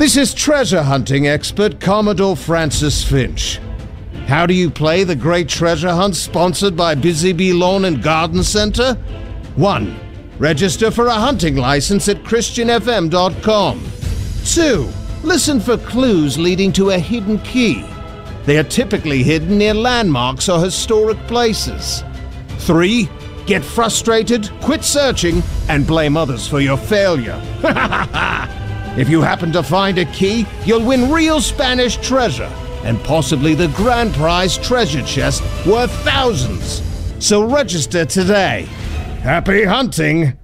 This is treasure hunting expert Commodore Francis Finch. How do you play the Great Treasure Hunt sponsored by Busy Bee Lawn and Garden Center? 1. Register for a hunting license at christianfm.com. 2. Listen for clues leading to a hidden key. They are typically hidden near landmarks or historic places. 3. Get frustrated, quit searching, and blame others for your failure. If you happen to find a key, you'll win real Spanish treasure and possibly the grand prize treasure chest worth thousands. So register today. Happy hunting!